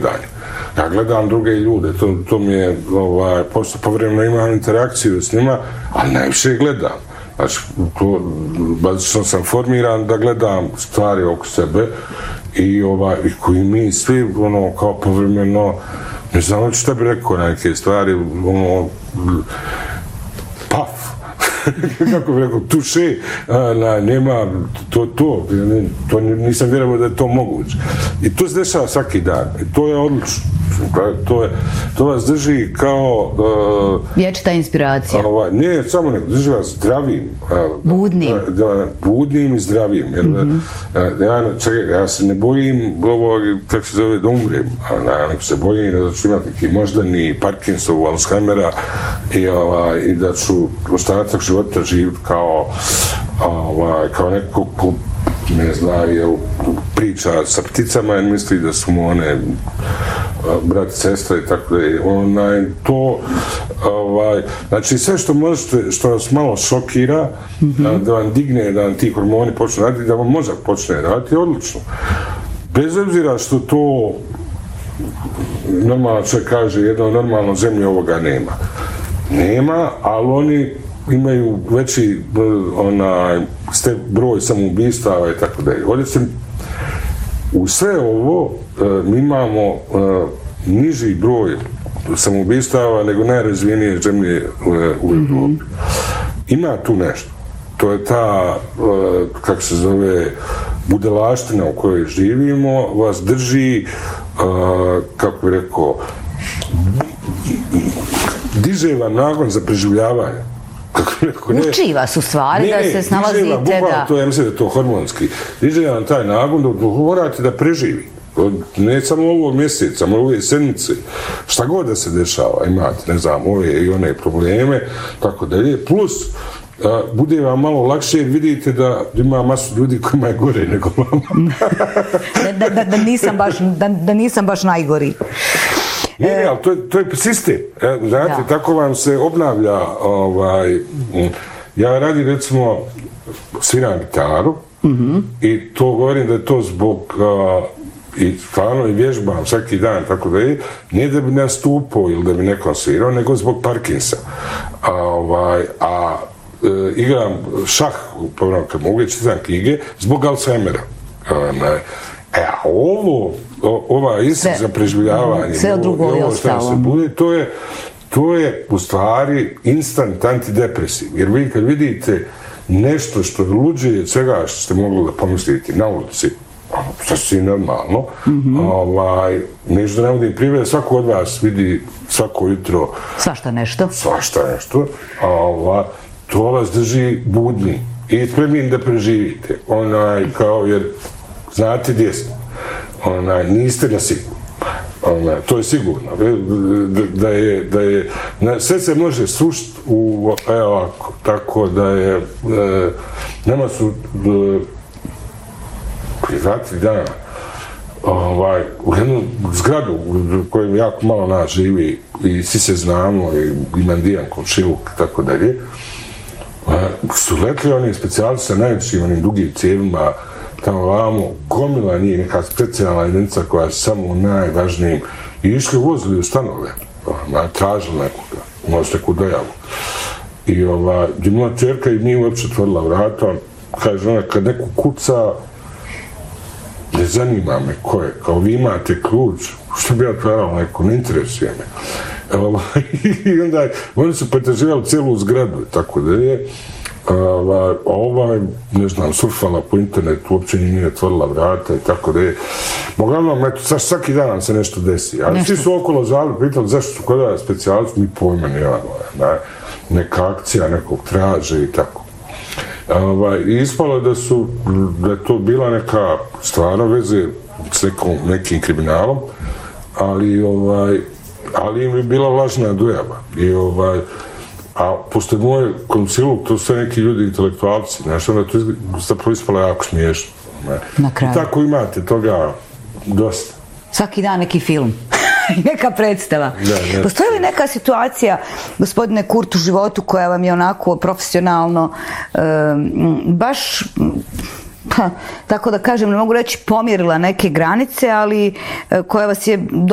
gledanje. Ja gledam druge ljude, to mi je, povremeno imam interakciju s njima, ali najviše gledam. Znači, bazično sam formiran da gledam stvari oko sebe i koji mi svi, kao povremeno, ne znam šta bi rekao na neke stvari, paf, kako bi rekao, tuše, nema to nisam vjerovao da je to moguće. I to se dešava svaki dan, i to je odlično. To vas drži kao... Vječita inspiracija. Ne, samo ne, drži vas zdravim. Budnim i zdravim. Ja se ne bojim kako se zove, da umrem. Nego se bojim da ću imati neki moždani Parkinsovu, Alzheimera i da ću ostatak života živjeti kao neko ko ne zna, priča sa pticama jer misli da su mu one brat, sestra i tako da je znači sve što možete, što vas malo šokira, da vam digne, da vam ti hormoni počnu raditi, da vam mozak počne raditi, je odlično. Bez obzira što to normalno čovjek kaže, jedna normalna zemlja ovoga nema. Nema, ali oni imaju veći broj samoubistava i tako da je. Ovdje se u sve ovo mi imamo niži broj samoubistava nego najrazvijenije zemlje u Evropi. Ima tu nešto. To je ta, kako se zove, budalaština u kojoj živimo, vas drži, kako bi rekao, diže vam nagon za preživljavanje. Uči vas u stvari da se snalazite da... Ja mislim da je to hormonski. Diže vam taj nagon da morate da preživi. Ne samo ovog mjeseca, samo ove sedmice. Šta god da se dešava, imate, ne znam, ove i one probleme, tako da je. Plus, bude vam malo lakše jer vidite da ima masu ljudi kojima je gore nego vama. Da nisam baš najgori. Ne, ali to je sistem. Znate, tako vam se obnavlja. Ja radim, recimo, sviram gitaru i to govorim da je to zbog i stvarno i vježbam svaki dan, tako da je, nije da bi nastupao ili da bi nekom svirao, nego zbog Parkinsa. Igram šah, kad mogu čitam knjige, zbog Alzheimera. Ova instinkt za preživljavanje, ovo što se bude, to je u stvari instant antidepresiv. Jer vi kad vidite nešto što je luđe od svega što ste mogli da pomisliti na ulici, sasvim normalno, nešto da ne vodim primjer, svako od vas vidi svako jutro svašta nešto, to vas drži budni i spremni da preživite, jer znate gdje ste, niste na sigurno. To je sigurno. Da je, sve se može sušiti ovako, tako da je, nema su prije 2-3 dana u jednu zgradu u kojoj jako malo nas živi i svi se znamo i imam dijan komšiluk i tako dalje, su letli oni specijalisti sa najvećim onim dugim cijevima tamo vamo, gomila nije neka specijalna jedinica koja je samo najvažnijim i išli vozili u stanove, tražili nekoga, možda neku dojavu. I moja čerka i nije uopće otvorila vrata, kaže ona, kad neko kuca, ne zanima me ko je, kao vi imate ključ, što bi ja otvarala neko, ne interesuje me. I onda oni su pretraživali cijelu zgradu, tako da je. Ne znam, surfala po internetu, uopće nije otvorila vrata i tako da je. Uglavnom, eto, svaki dan nam se nešto desi. Ali svi su okolo zvali, pitali zašto su kod da specijalisti, mi pojma nemamo. Neka akcija, nekog traže i tako. I ispalo da je to bila neka stvarno veze s nekim kriminalom, ali im je bila vlažna dojava. A pošto je moj komšiluk, to su sve neki ljudi intelektualci, znaš, onda to zapravo ispalo jako smiješno. I tako imate toga dosta. Svaki dan neki film, neka predstava. Postoji li neka situacija, gospodine Kurt, u životu koja vam je onako profesionalno baš, tako da kažem, ne mogu reći pomjerila neke granice, ali koja vas je